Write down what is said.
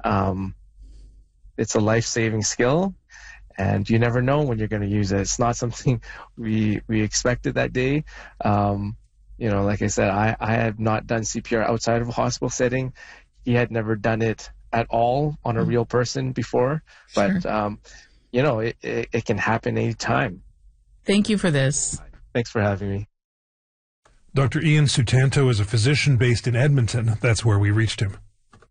It's a life-saving skill, and you never know when you're going to use it. It's not something we expected that day. Like I said, I have not done CPR outside of a hospital setting. He had never done it at all on a real person before, but it can happen anytime. Thank you for this. Thanks for having me. Dr. Ian Sutanto is a physician based in Edmonton. That's where we reached him.